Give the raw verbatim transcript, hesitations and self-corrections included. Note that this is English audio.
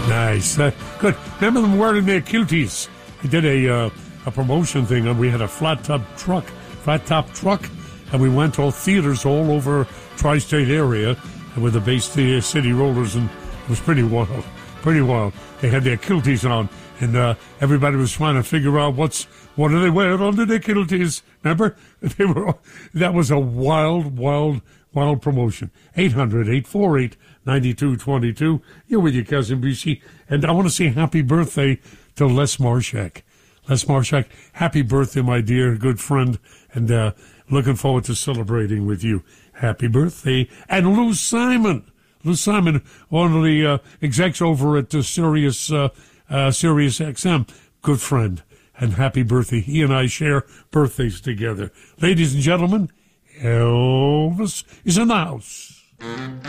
Nice. Uh, good. Remember them wearing their cuties? I did a uh, a promotion thing, and we had a flat top truck, flat top truck, and we went to all theaters all over tri-state area with the Bay City Rollers, and it was pretty wild, pretty wild. They had their kilties on, and uh, everybody was trying to figure out what's what do they wear under their kilties. Remember, they were. That was a wild, wild, wild promotion. eight hundred, eight four eight, nine two two two. You're with your cousin B C, and I want to say happy birthday to Les Marshak. Les Marshak, happy birthday, my dear good friend, and uh, looking forward to celebrating with you. Happy birthday. And Lou Simon. Lou Simon, one of the uh, execs over at uh, Sirius, uh, uh, Sirius X M. Good friend. And happy birthday. He and I share birthdays together. Ladies and gentlemen, Elvis is in the house.